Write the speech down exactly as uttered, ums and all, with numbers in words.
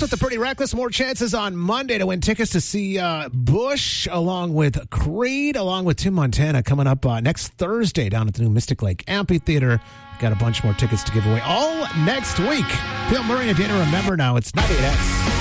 with the Pretty Reckless. More chances on Monday to win tickets to see uh, Bush along with Creed, along with Tim Montana coming up uh, next Thursday down at the new Mystic Lake Amphitheater. Got a bunch more tickets to give away all next week. Bill Murray and Dana, remember now, it's ninety-eight X.